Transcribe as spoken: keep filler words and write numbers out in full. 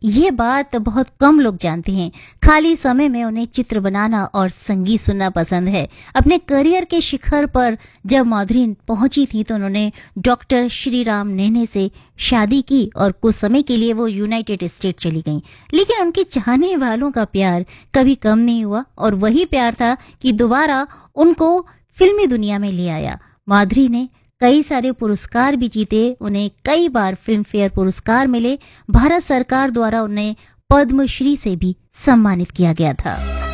ये बात बहुत कम लोग जानते हैं। खाली समय में उन्हें चित्र बनाना और संगीत सुनना पसंद है। अपने करियर के शिखर पर जब माधुरी पहुंची थी तो उन्होंने डॉक्टर श्रीराम नेने से शादी की और कुछ समय के लिए वो यूनाइटेड स्टेट चली गईं। लेकिन उनके चाहने वालों का प्यार कभी कम नहीं हुआ और वही प्यार था कि दोबारा उनको फिल्मी दुनिया में ले आया। माधुरी ने कई सारे पुरस्कार भी जीते, उन्हें कई बार फिल्म फेयर पुरस्कार मिले। भारत सरकार द्वारा उन्हें पद्मश्री से भी सम्मानित किया गया था।